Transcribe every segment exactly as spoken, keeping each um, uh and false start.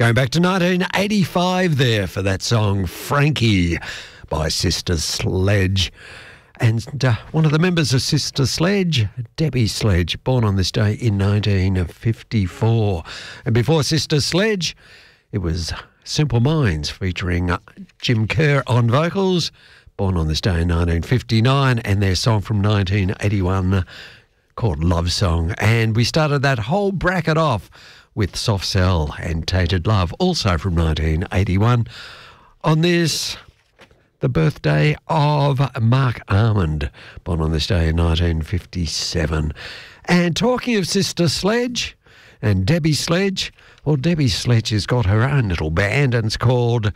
Going back to nineteen eighty-five there for that song, Frankie, by Sister Sledge. And uh, one of the members of Sister Sledge, Debbie Sledge, born on this day in nineteen fifty-four. And before Sister Sledge, it was Simple Minds featuring uh, Jim Kerr on vocals, born on this day in nineteen fifty-nine, and their song from nineteen eighty-one called Love Song. And we started that whole bracket off with Soft Cell and Tainted Love, also from nineteen eighty-one. On this, the birthday of Mark Armand, born on this day in nineteen fifty-seven. And talking of Sister Sledge and Debbie Sledge, well, Debbie Sledge has got her own little band, and it's called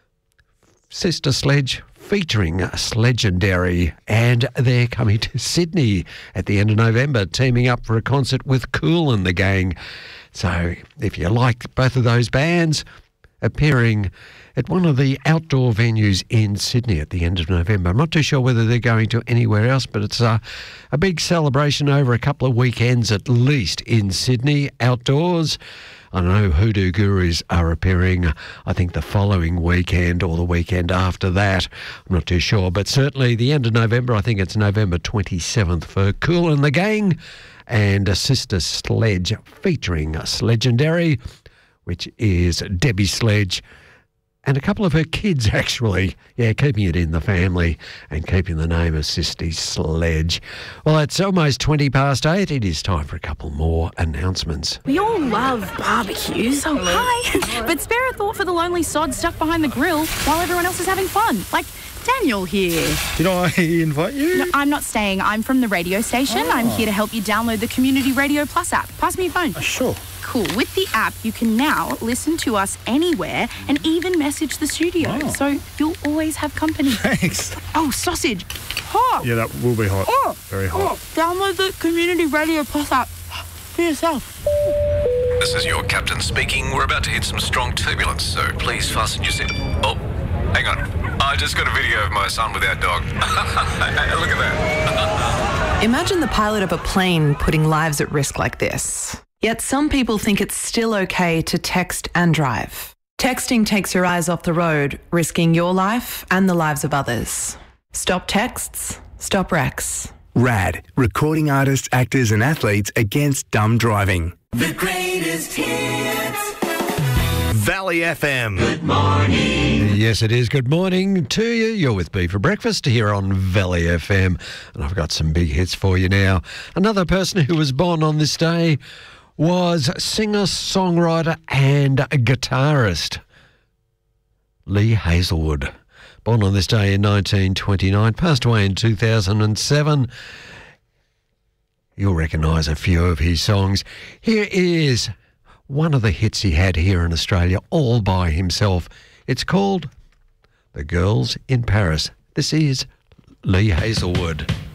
Sister Sledge featuring Sledgendary, and they're coming to Sydney at the end of November, teaming up for a concert with Kool and the Gang. So if you like both of those bands, appearing at one of the outdoor venues in Sydney at the end of November. I'm not too sure whether they're going to anywhere else, but it's a, a big celebration over a couple of weekends at least in Sydney, outdoors. I know Hoodoo Gurus are appearing, I think, the following weekend or the weekend after that. I'm not too sure, but certainly the end of November, I think it's November twenty-seventh for Kool and the Gang and a Sister Sledge featuring Sledgendary, which is Debbie Sledge and a couple of her kids, actually. Yeah, keeping it in the family and keeping the name of Sister Sledge. Well, it's almost twenty past eight. It is time for a couple more announcements. We all love barbecues. Oh, hi. But spare a thought for the lonely sod stuck behind the grill while everyone else is having fun. Like Daniel here. Did I invite you? No, I'm not staying. I'm from the radio station. Oh. I'm here to help you download the Community Radio Plus app. Pass me your phone. Uh, sure. Cool. With the app, you can now listen to us anywhere and even message the studio. Oh. So you'll always have company. Thanks. Oh, sausage. Hot. Yeah, that will be hot. Oh. Very hot. Oh. Download the Community Radio Plus app for yourself. This is your captain speaking. We're about to hit some strong turbulence, so please fasten your seat. Oh, hang on. I just got a video of my son with our dog. Hey, look at that. Imagine the pilot of a plane putting lives at risk like this. Yet some people think it's still okay to text and drive. Texting takes your eyes off the road, risking your life and the lives of others. Stop texts, stop wrecks. RAD, recording artists, actors and athletes against dumb driving. The greatest hits. Valley F M. Good morning. Yes, it is. Good morning to you. You're with B for Breakfast here on Valley F M. And I've got some big hits for you now. Another person who was born on this day was singer, songwriter and guitarist Lee Hazelwood. Born on this day in nineteen twenty-nine, passed away in two thousand seven. You'll recognise a few of his songs. Here is one of the hits he had here in Australia all by himself. It's called The Girls in Paris. This is Lee Hazelwood.